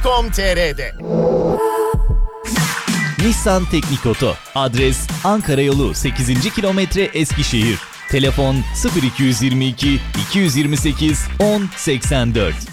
Nissan.com.tr'de. Nissan Teknik Oto. Adres Ankara Yolu 8. kilometre Eskişehir. Telefon 0222 228 1084.